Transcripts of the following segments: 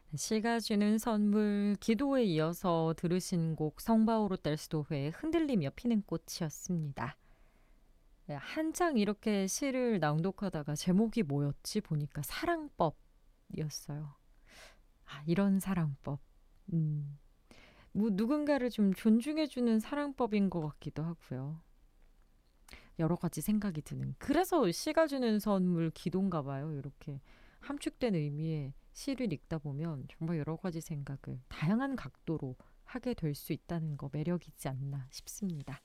시가 주는 선물 기도에 이어서 들으신 곡 성바오로 뗄수도회의 흔들리며 피는 꽃이었습니다. 네, 한창 이렇게 시를 낭독하다가 제목이 뭐였지 보니까 사랑법이었어요. 아, 이런 사랑법. 음, 뭐 누군가를 좀 존중해주는 사랑법인 것 같기도 하고요. 여러 가지 생각이 드는. 그래서 시가 주는 선물 기도인가 봐요. 이렇게 함축된 의미의 시를 읽다 보면 정말 여러 가지 생각을 다양한 각도로 하게 될 수 있다는 거 매력이지 않나 싶습니다.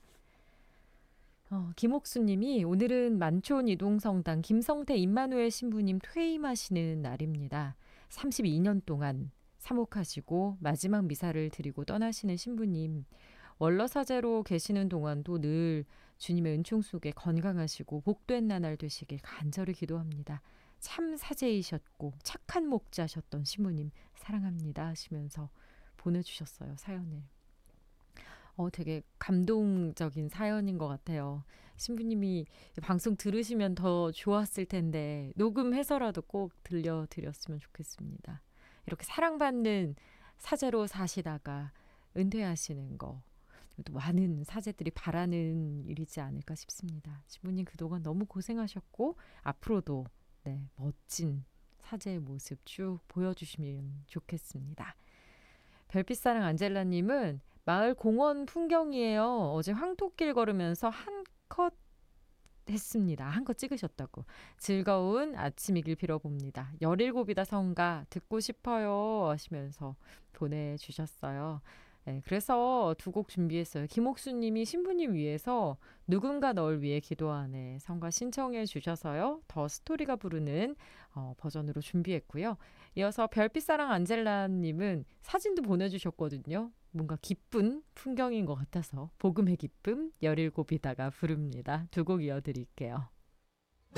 김옥수님이 오늘은 만촌 이동성당 김성태 임마누엘 신부님 퇴임하시는 날입니다. 32년 동안 사목하시고 마지막 미사를 드리고 떠나시는 신부님. 원로사제로 계시는 동안도 늘 주님의 은총 속에 건강하시고 복된 나날 되시길 간절히 기도합니다. 참 사제이셨고 착한 목자셨던 신부님 사랑합니다 하시면서 보내주셨어요, 사연을. 되게 감동적인 사연인 것 같아요. 신부님이 방송 들으시면 더 좋았을 텐데 녹음해서라도 꼭 들려드렸으면 좋겠습니다. 이렇게 사랑받는 사제로 사시다가 은퇴하시는 거 또 많은 사제들이 바라는 일이지 않을까 싶습니다. 신부님 그동안 너무 고생하셨고 앞으로도 네, 멋진 사제의 모습 쭉 보여주시면 좋겠습니다. 별빛사랑 안젤라님은 마을 공원 풍경이에요. 어제 황토길 걸으면서 한컷 했습니다. 한컷 찍으셨다고. 즐거운 아침이길 빌어봅니다. 17이다 성가 듣고 싶어요 하시면서 보내주셨어요. 네, 그래서 두 곡 준비했어요. 김옥수님이 신부님 위해서 누군가 널 위해 기도하네 성가 신청해 주셔서요. 더 스토리가 부르는 버전으로 준비했고요. 이어서 별빛사랑 안젤라님은 사진도 보내주셨거든요. 뭔가 기쁜 풍경인 것 같아서 복음의 기쁨 17이다가 부릅니다. 두 곡 이어드릴게요.